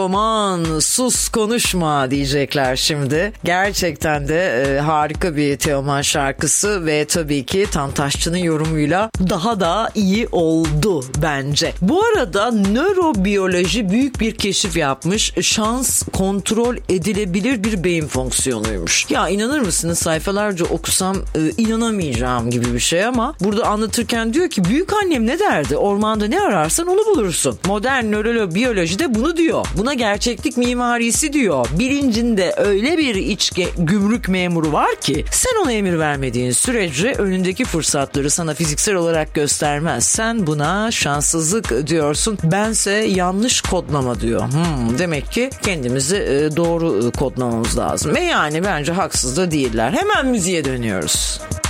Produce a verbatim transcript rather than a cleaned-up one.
Aman sus konuşma diyecekler şimdi. Gerçekten de e, harika bir Teoman şarkısı ve tabii ki Tantaşçı'nın yorumuyla daha da iyi oldu bence. Bu arada nörobiyoloji büyük bir keşif yapmış. Şans kontrol edilebilir bir beyin fonksiyonuymuş. Ya inanır mısınız, sayfalarca okusam e, inanamayacağım gibi bir şey ama burada anlatırken diyor ki büyük annem ne derdi? Ormanda ne ararsan onu bulursun. Modern nörobiyoloji de bunu diyor. Buna gerçeklik mimarisi diyor. Bilincinde öyle bir iç gümrük memuru var ki sen ona emir vermediğin sürece önündeki fırsatları sana fiziksel olarak göstermez. Sen buna şanssızlık diyorsun. Bense yanlış kodlama diyor. Hmm, demek ki kendimizi e, doğru kodlamamız lazım. Ve yani bence haksız da değiller. Hemen müziğe dönüyoruz.